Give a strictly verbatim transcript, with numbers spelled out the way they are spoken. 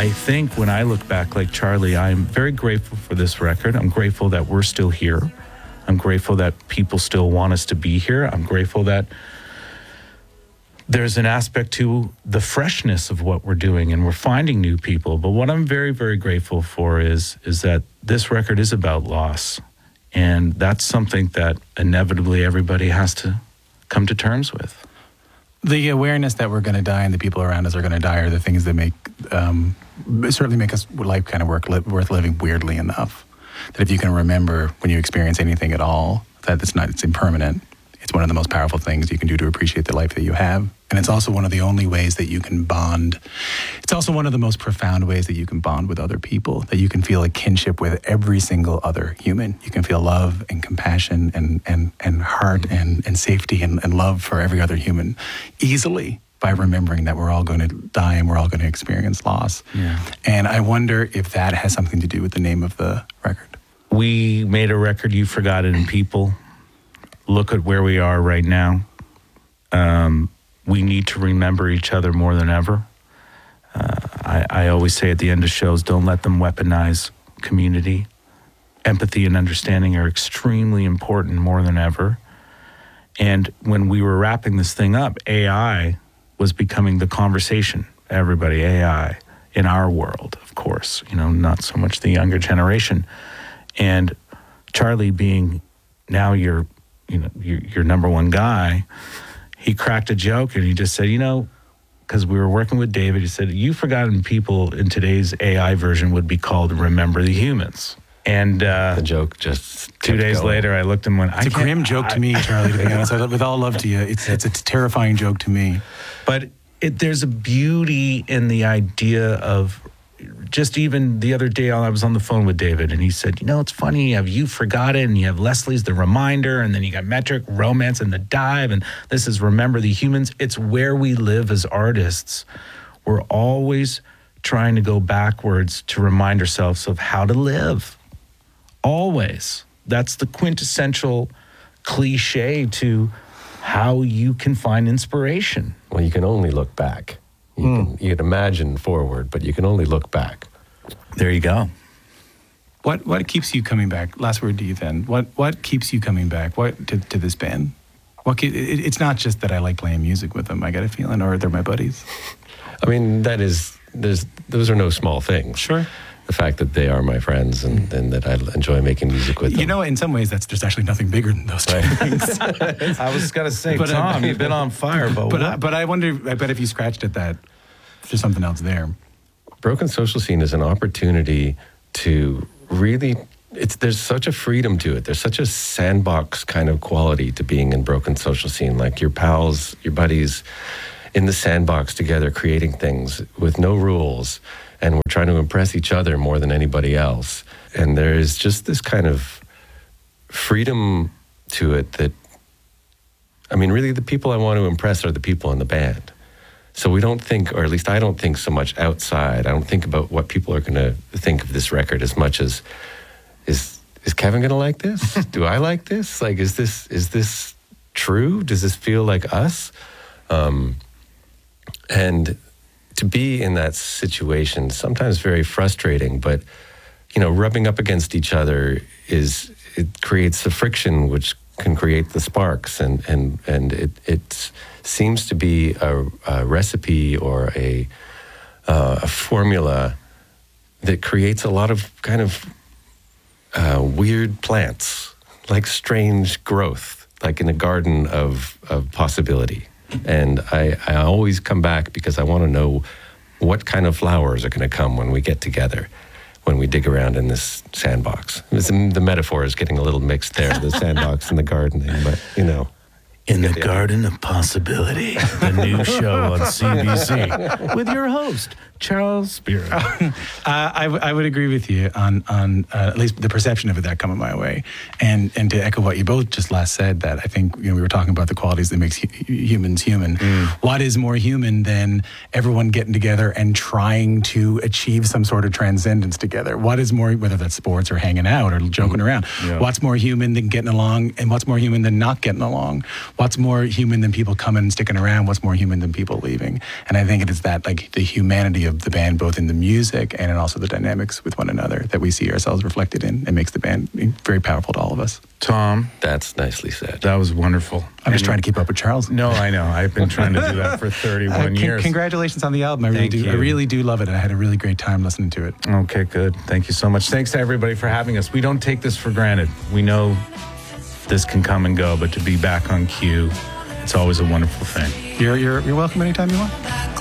I think when I look back, like Charlie, I'm very grateful for this record. I'm grateful that we're still here. I'm grateful that people still want us to be here. I'm grateful that there's an aspect to the freshness of what we're doing, and we're finding new people. But what I'm very, very grateful for is, is that this record is about loss. And that's something that inevitably everybody has to come to terms with. The awareness that we're going to die and the people around us are going to die are the things that make, um, certainly make us life kind of work, li- worth living weirdly enough. That if you can remember when you experience anything at all, that it's not, it's impermanent. It's one of the most powerful things you can do to appreciate the life that you have. And it's also one of the only ways that you can bond. It's also one of the most profound ways that you can bond with other people, that you can feel a kinship with every single other human. You can feel love and compassion and and, and heart and, and safety and, and love for every other human easily by remembering that we're all going to die and we're all going to experience loss. Yeah. And I wonder if that has something to do with the name of the record. We made a record, You Forgot It in People. Look at where we are right now. Um, we need to remember each other more than ever. Uh, I, I always say at the end of shows, don't let them weaponize community. Empathy and understanding are extremely important more than ever. And when we were wrapping this thing up, A I was becoming the conversation. Everybody, A I, in our world, of course, you know, not so much the younger generation. And Charlie being now your, you know, your, your number one guy, he cracked a joke and he just said, you know, because we were working with David, he said, You Forgotten People in today's A I version would be called Remember the Humans. And uh, the joke just two days going. later, I looked and went, It's I a grim joke I, to me, Charlie, to be honest. With all love to you, it's it's a terrifying joke to me. But it, there's a beauty in the idea of just even the other day I was on the phone with David and he said, you know, it's funny, you have You Forgot It and you have Leslie's The Reminder and then you got Metric, Romance and The Dive and this is Remember the Humans. It's where we live as artists. We're always trying to go backwards to remind ourselves of how to live. Always. That's the quintessential cliche to how you can find inspiration. Well, you can only look back. You, mm. can, you can imagine forward, but you can only look back. There you go. What what keeps you coming back? Last word to you then. What what keeps you coming back? What to, to this band? What it, it's not just that I like playing music with them. I get a feeling, or they're my buddies. I mean, that is there's those are no small things. Sure. The fact that they are my friends and, mm. and that I enjoy making music with them. You know, in some ways, that's there's actually nothing bigger than those two things. I was going to say, but, Tom, uh, you've been on fire. But but, what? I, but I wonder, I bet if you scratched at that, there's something else there. Broken Social Scene is an opportunity to really, it's there's such a freedom to it. There's such a sandbox kind of quality to being in Broken Social Scene. Like your pals, your buddies in the sandbox together creating things with no rules. And we're trying to impress each other more than anybody else. And there is just this kind of freedom to it that, I mean, really the people I want to impress are the people in the band. So we don't think, or at least I don't think so much outside. I don't think about what people are going to think of this record as much as, is is Kevin going to like this? Do I like this? Like, is this is this true? Does this feel like us? Um, and... To be in that situation, sometimes very frustrating, but, you know, rubbing up against each other is, it creates the friction which can create the sparks. And, and, and it, it seems to be a, a recipe or a, uh, a formula that creates a lot of kind of uh, weird plants, like strange growth, like in a garden of, of possibility. And I, I always come back because I want to know what kind of flowers are going to come when we get together, when we dig around in this sandbox. The metaphor is getting a little mixed there, the sandbox and the gardening, but, you know. In the Garden of Possibility, the new show on C B C with your host, Charles Spiro. uh, I, w- I would agree with you on on uh, at least the perception of it that coming my way, and and to echo what you both just last said, that I think, you know, we were talking about the qualities that makes hu- humans human. Mm. What is more human than everyone getting together and trying to achieve some sort of transcendence together? What is more, whether that's sports or hanging out or joking mm. around? Yeah. What's more human than getting along, and what's more human than not getting along? what's more human than people coming and sticking around? What's more human than people leaving? And I think it is that, like, the humanity of the band, both in the music and in also the dynamics with one another, that we see ourselves reflected in, and makes the band very powerful to all of us. Tom, That's nicely said. that was wonderful. I'm just And- trying to keep up with Charles. No, I know. I've been trying to do that for Uh, thirty-one con- years. Congratulations on the album. I really Thank do. I you. really do love it, and I had a really great time listening to it. Okay, good. Thank you so much. Thanks to everybody for having us. We don't take this for granted. We know this can come and go, but to be back on cue, it's always a wonderful thing. You're you're you're welcome anytime you want.